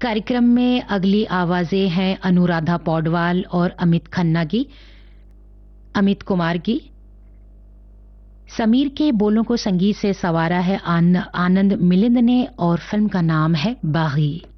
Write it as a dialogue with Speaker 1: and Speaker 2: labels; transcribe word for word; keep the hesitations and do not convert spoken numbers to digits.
Speaker 1: कार्यक्रम में अगली आवाजें हैं अनुराधा पौडवाल और अमित खन्ना की, अमित कुमार की। समीर के बोलों को संगीत से संवारा है आन, आनंद मिलिंद ने और फिल्म का नाम है बागी।